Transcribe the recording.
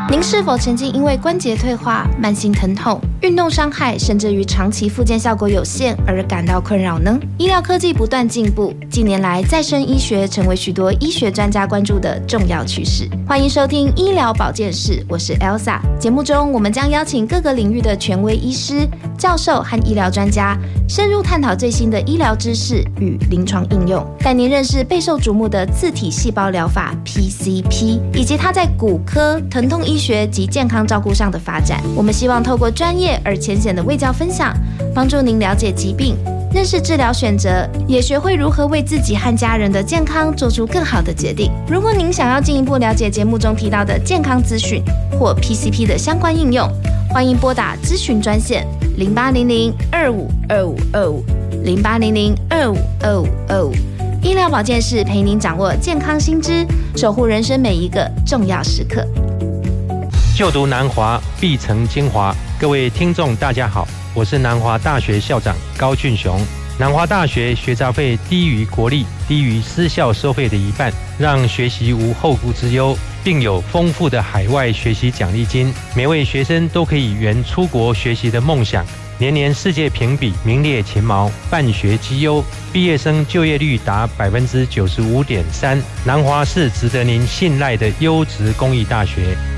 您是否曾经因为关节退化、慢性疼痛、运动伤害，甚至于长期复健效果有限而感到困扰呢？医疗科技不断进步，近年来再生医学成为许多医学专家关注的重要趋势。欢迎收听医疗保健室，我是 Elsa。节目中我们将邀请各个领域的权威医师、教授和医疗专家，深入探讨最新的医疗知识与临床应用，带您认识备受瞩目的自体细胞疗法 PCP， 以及它在骨科、疼痛医学及健康照顾上的发展。我们希望透过专业而浅显的卫教分享，帮助您了解疾病，认识治疗选择，也学会如何为自己和家人的健康做出更好的决定。如果您想要进一步了解节目中提到的健康资讯或 PCP 的相关应用，欢迎拨打咨询专线0800-252525，0800-252525。医疗保健室陪您掌握健康新知，守护人生每一个重要时刻。 就读南华，必成精华。各位听众大家好，我是南华大学校长高俊雄。南华大学学杂费低于国立、低于私校收费的一半，让学习无后顾之忧，并有丰富的海外学习奖励金，每位学生都可以圆出国学习的梦想。年年世界评比名列前茅，办学绩优，毕业生就业率达 95.3%。南华是值得您信赖的优质公益大学。